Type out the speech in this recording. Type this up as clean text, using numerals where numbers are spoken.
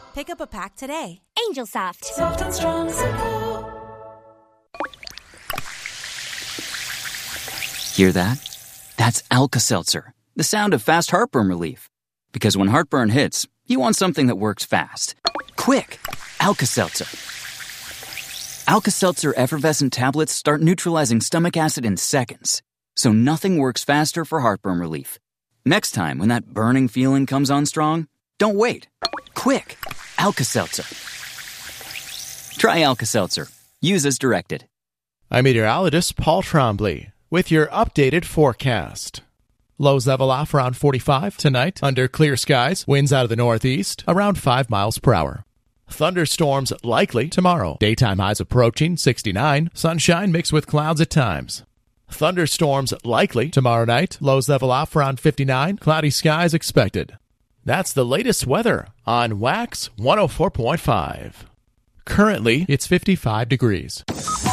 Pick up a pack today. Angel Soft. Soft and strong supple. Hear that? That's Alka-Seltzer, the sound of fast heartburn relief. Because when heartburn hits, you want something that works fast. Quick! Alka-Seltzer. Alka-Seltzer effervescent tablets start neutralizing stomach acid in seconds. So nothing works faster for heartburn relief. Next time when that burning feeling comes on strong, don't wait. Quick! Alka-Seltzer. Try Alka-Seltzer. Use as directed. I'm meteorologist Paul Trombley with your updated forecast. Lows level off around 45 tonight under clear skies. Winds out of the northeast around 5 miles per hour. Thunderstorms likely tomorrow. Daytime highs approaching 69. Sunshine mixed with clouds at times. Thunderstorms likely tomorrow night. Lows level off around 59. Cloudy skies expected. That's the latest weather on Wax 104.5. Currently, it's 55 degrees.